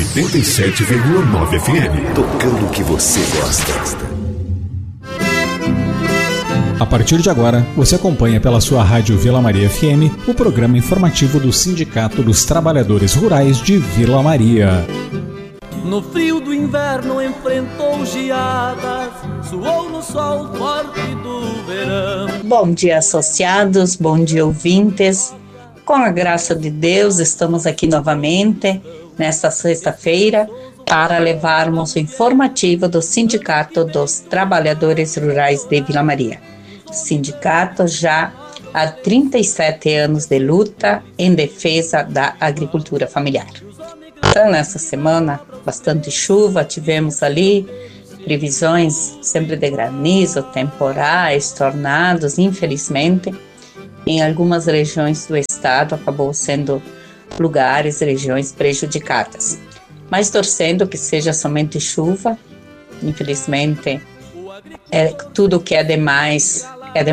87,9 FM. Tocando o que você gosta. A partir de agora, você acompanha pela sua rádio Vila Maria FM o programa informativo do Sindicato dos Trabalhadores Rurais de Vila Maria. No frio do inverno enfrentou geadas, suou no sol forte do verão. Bom dia, associados, bom dia, ouvintes. Com a graça de Deus, estamos aqui novamente nesta sexta-feira para levarmos o informativo do Sindicato dos Trabalhadores Rurais de Vila Maria. Sindicato já há 37 anos de luta em defesa da agricultura familiar. Então, nessa semana, bastante chuva, tivemos ali previsões sempre de granizo, temporais, tornados, infelizmente. Em algumas regiões do estado, acabou sendo lugares, regiões prejudicadas. Mas torcendo que seja somente chuva, infelizmente, tudo que é demais,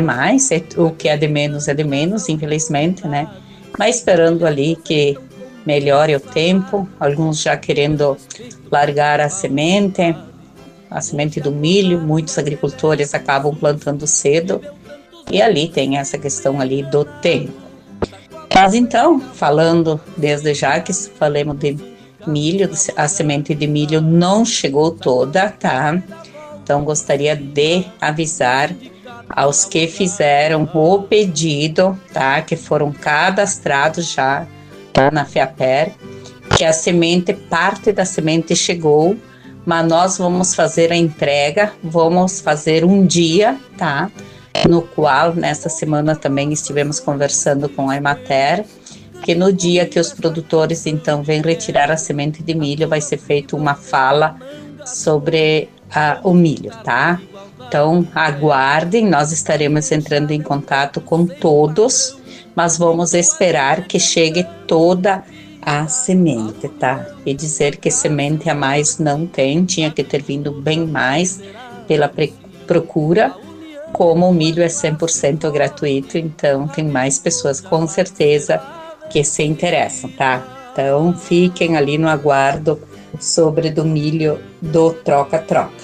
o que é de menos, infelizmente, né? Mas esperando ali que melhore o tempo, alguns já querendo largar a semente do milho, muitos agricultores acabam plantando cedo, e ali tem essa questão ali do tempo. Mas então, falando desde já que falamos de milho, a semente de milho não chegou toda, tá? Então gostaria de avisar aos que fizeram o pedido, tá? Que foram cadastrados já na FEAPER, que a semente, parte da semente chegou, mas nós vamos fazer a entrega, vamos fazer um dia, tá? No qual, nessa semana também estivemos conversando com a Emater, que no dia que os produtores, então, vêm retirar a semente de milho, vai ser feita uma fala sobre o milho, tá? Então, aguardem, nós estaremos entrando em contato com todos, mas vamos esperar que chegue toda a semente, tá? E dizer que semente a mais não tem, tinha que ter vindo bem mais pela procura. Como o milho é 100% gratuito, então tem mais pessoas com certeza que se interessam, tá? Então fiquem ali no aguardo sobre do milho do troca-troca.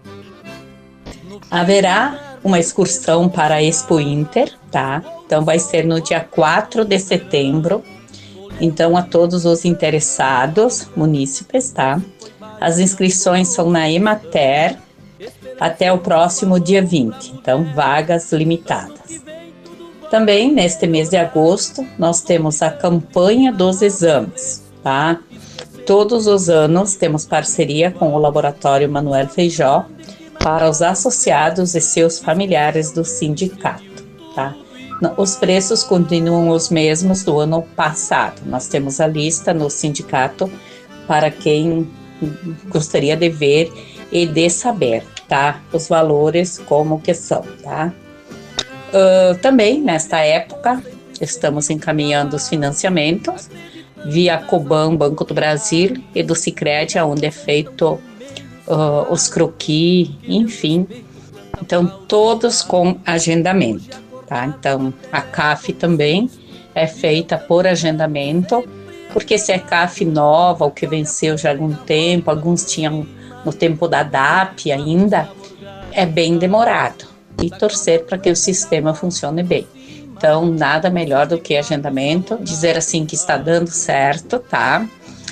Haverá uma excursão para a Expo Inter, tá? Então vai ser no dia 4 de setembro. Então a todos os interessados, munícipes, tá? As inscrições são na Emater até o próximo dia 20, então vagas limitadas. Também neste mês de agosto nós temos a campanha dos exames, tá? Todos os anos temos parceria com o Laboratório Manuel Feijó para os associados e seus familiares do sindicato, tá? Os preços continuam os mesmos do ano passado. Nós temos a lista no sindicato para quem gostaria de ver e de saber, tá? Os valores como que são, tá? Também nesta época estamos encaminhando os financiamentos via Coban, Banco do Brasil, e do Sicredi, onde é feito os croquis, enfim. Então todos com agendamento, tá? Então a CAF também é feita por agendamento, porque se é CAF nova ou que venceu já há algum tempo, alguns tinham no tempo da DAP ainda, é bem demorado, e torcer para que o sistema funcione bem. Então, nada melhor do que agendamento, dizer assim que está dando certo, tá?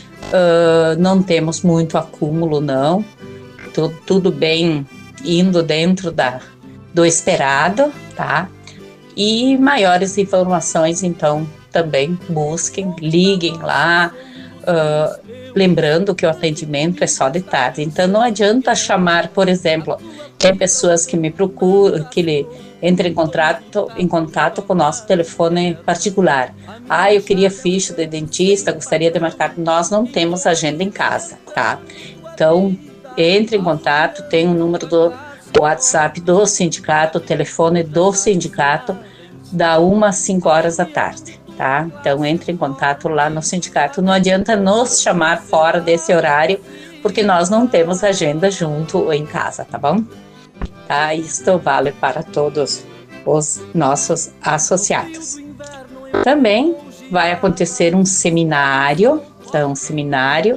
Não temos muito acúmulo, não, tudo bem indo dentro do esperado, tá? E maiores informações, então, também busquem, liguem lá, lembrando que o atendimento é só de tarde, então não adianta chamar, por exemplo, tem pessoas que me procuram, que entram em contato com o nosso telefone particular. Eu queria ficha de dentista, gostaria de marcar. Nós não temos agenda em casa, tá? Então, entre em contato, tem o número do WhatsApp do sindicato, o telefone do sindicato, da 1 às 5 horas da tarde. Tá? Então entre em contato lá no sindicato, não adianta nos chamar fora desse horário, porque nós não temos agenda junto ou em casa, tá bom? Tá? Isto vale para todos os nossos associados. Também vai acontecer um seminário, então um seminário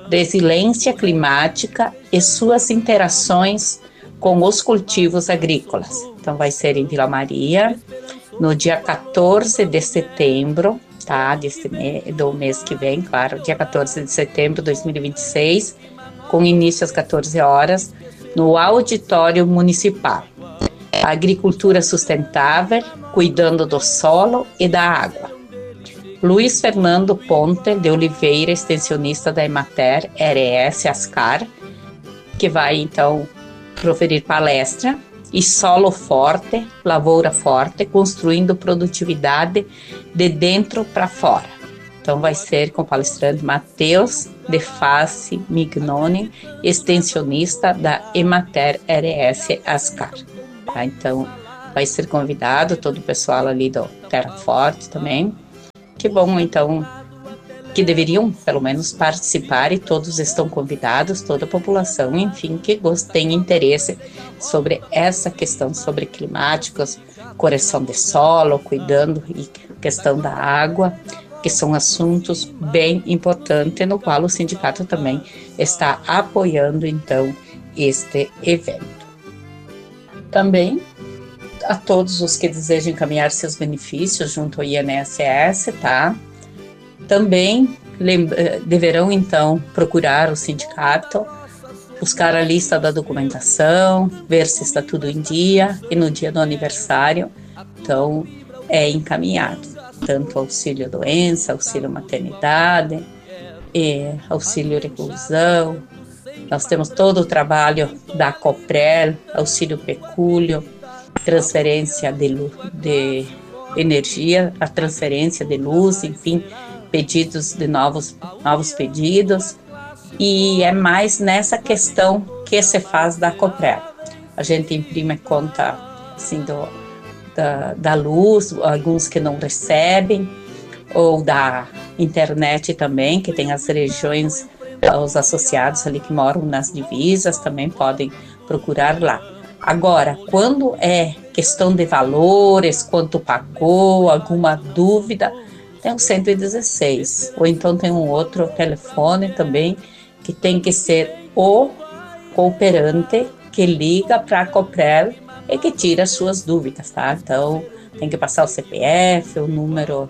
resiliência climática e suas interações com os cultivos agrícolas. Então vai ser em Vila Maria, no dia 14 de setembro, tá? Do mês que vem, claro, dia 14 de setembro de 2026, com início às 14 horas, no Auditório Municipal. Agricultura sustentável, cuidando do solo e da água. Luiz Fernando Ponte de Oliveira, extensionista da Emater RS Ascar, que vai então proferir palestra, e Solo Forte, Lavoura Forte, construindo produtividade de dentro para fora. Então vai ser com o palestrante Matheus de Face Mignoni, extensionista da Emater RS Ascar. Tá? Então vai ser convidado todo o pessoal ali do Terra Forte também. Que bom, então, que deveriam pelo menos participar, e todos estão convidados, toda a população, enfim, que tem interesse sobre essa questão, sobre climáticos, correção de solo, cuidando e questão da água, que são assuntos bem importantes, no qual o sindicato também está apoiando, então, este evento. Também, a todos os que desejam encaminhar seus benefícios junto ao INSS, tá? Também deverão, então, procurar o sindicato, buscar a lista da documentação, ver se está tudo em dia, e no dia do aniversário, então, é encaminhado. Tanto auxílio doença, auxílio maternidade, auxílio reclusão. Nós temos todo o trabalho da COPREL, auxílio pecúlio, transferência de energia, a transferência de luz, enfim, pedidos de novos pedidos, e é mais nessa questão que se faz da COPREL. A gente imprime conta assim, da luz, alguns que não recebem, ou da internet também, que tem as regiões, os associados ali que moram nas divisas também podem procurar lá. Agora, quando é questão de valores, quanto pagou, alguma dúvida, tem o 116, ou então tem um outro telefone também, que tem que ser o cooperante que liga para a COPREL e que tira as suas dúvidas, tá? Então, tem que passar o CPF, o número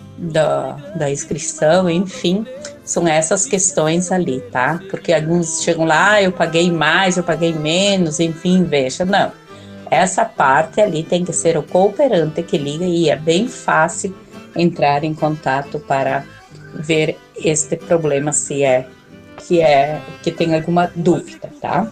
da inscrição, enfim, são essas questões ali, tá? Porque alguns chegam lá, eu paguei mais, eu paguei menos, enfim, veja, não. Essa parte ali tem que ser o cooperante que liga, e é bem fácil entrar em contato para ver este problema, se é que tem alguma dúvida, tá?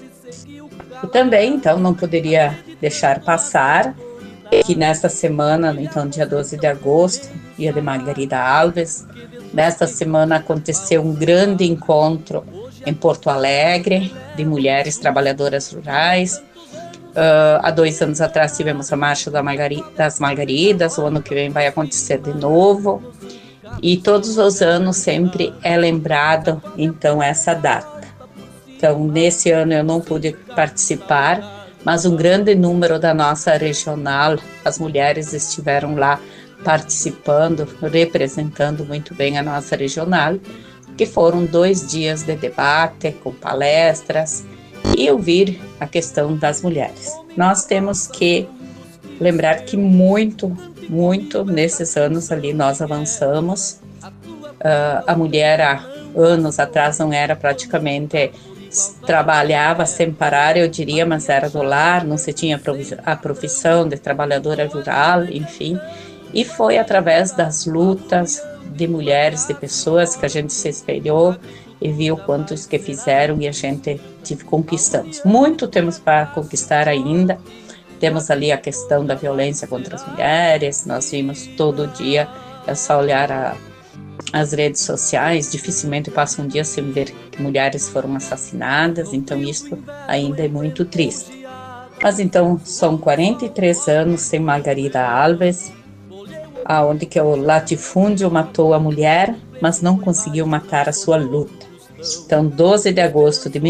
E também, então, não poderia deixar passar que nesta semana, então, dia 12 de agosto, dia de Margarida Alves, nesta semana aconteceu um grande encontro em Porto Alegre, de mulheres trabalhadoras rurais. Há 2 anos atrás tivemos a Marcha das Margaridas, o ano que vem vai acontecer de novo, e todos os anos sempre é lembrado, então, essa data. Então, nesse ano eu não pude participar, mas um grande número da nossa regional, as mulheres estiveram lá participando, representando muito bem a nossa regional, que foram 2 dias de debate, com palestras, e ouvir a questão das mulheres. Nós temos que lembrar que muito nesses anos ali nós avançamos. A mulher há anos atrás não era praticamente, trabalhava sem parar, eu diria, mas era do lar, não se tinha a profissão de trabalhadora rural, enfim, e foi através das lutas de mulheres, de pessoas, que a gente se espelhou e viu quantos que fizeram, e a gente conquistamos. Muito temos para conquistar ainda. Temos ali a questão da violência contra as mulheres, nós vimos todo dia, é só olhar as redes sociais, dificilmente passa um dia sem ver que mulheres foram assassinadas, então isso ainda é muito triste. Mas então são 43 anos sem Margarida Alves, onde que o latifúndio matou a mulher, mas não conseguiu matar a sua luta. Então, 12 de agosto de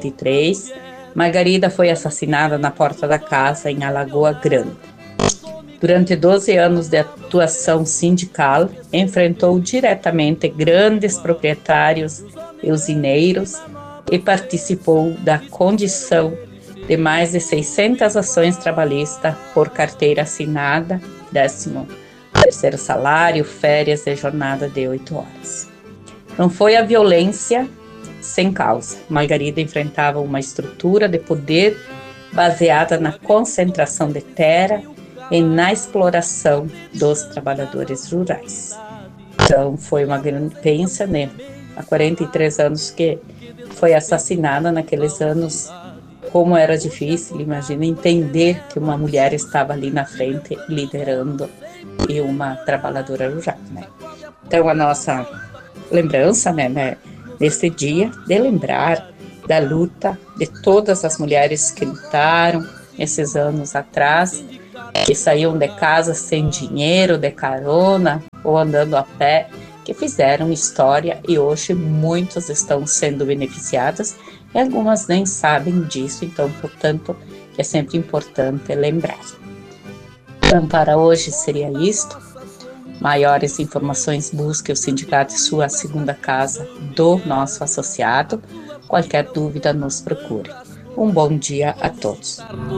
1983, Margarida foi assassinada na porta da casa em Alagoa Grande. Durante 12 anos de atuação sindical, enfrentou diretamente grandes proprietários e usineiros e participou da condição de mais de 600 ações trabalhistas por carteira assinada, 13º salário, férias e jornada de 8 horas. Não foi a violência sem causa. Margarida enfrentava uma estrutura de poder baseada na concentração de terra e na exploração dos trabalhadores rurais. Então, foi uma grande pensa, né? Há 43 anos que foi assassinada, naqueles anos, como era difícil, imagina, entender que uma mulher estava ali na frente, liderando, e uma trabalhadora rural, né? Então, a nossa lembrança, né, nesse dia, de lembrar da luta de todas as mulheres que lutaram esses anos atrás, que saíam de casa sem dinheiro, de carona ou andando a pé, que fizeram história e hoje muitos estão sendo beneficiadas e algumas nem sabem disso, então, portanto, é sempre importante lembrar. Então, para hoje seria isto. Maiores informações, busque o Sindicato Sua Segunda Casa do nosso associado. Qualquer dúvida, nos procure. Um bom dia a todos.